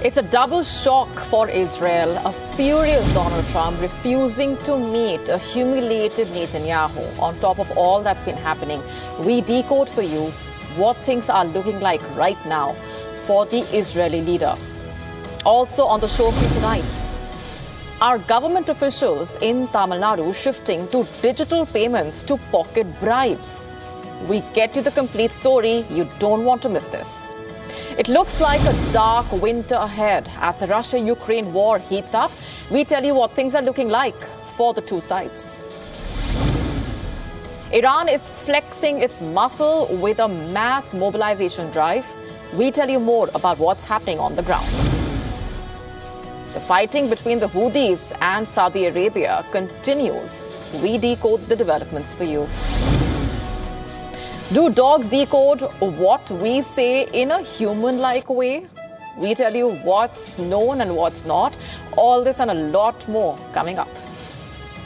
It's a double shock for Israel. A furious Donald Trump refusing to meet a humiliated Netanyahu. On top of all that's been happening, we decode for you what things are looking like right now for the Israeli leader. Also on the show for you tonight, are government officials in Tamil Nadu shifting to digital payments to pocket bribes? We get you the complete story. You don't want to miss this. It looks like a dark winter ahead as the Russia-Ukraine war heats up. We tell you what things are looking like for the two sides. Iran is flexing its muscle with a mass mobilization drive. We tell you more about what's happening on the ground. The fighting between the Houthis and Saudi Arabia continues. We decode the developments for you. Do dogs decode what we say in a human-like way? We tell you what's known and what's not. All this and a lot more coming up.